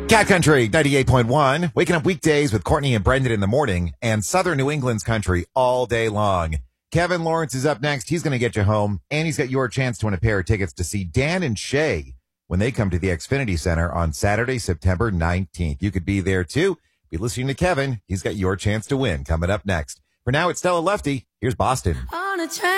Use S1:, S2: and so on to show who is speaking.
S1: Cat Country 98.1, waking up weekdays with Courtney and Brendan in the morning, and Southern New England's country all day long. Kevin Lawrence is up next. He's going to get you home, and he's got your chance to win a pair of tickets to see Dan and Shay when they come to the Xfinity Center on Saturday, September 19th. You could be there, too. Be listening to Kevin. He's got your chance to win coming up next. For now, it's Stella Lefty. Here's Boston.
S2: On a train.